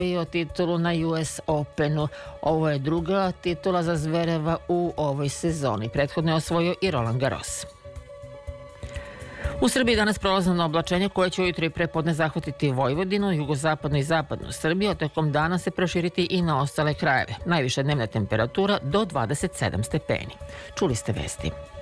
osvojio titulu na US Openu. Ovo je druga titula za Zvereva u ovoj sezoni. Prethodno je osvojio i Roland Garros. U Srbiji danas prolazno oblačenje koje će ujutro i prepodne zahvatiti Vojvodinu, jugozapadnu i zapadnu Srbiju, a tokom dana se proširiti i na ostale krajeve. Najviša dnevna temperatura do 27 stepeni. Čuli ste vesti.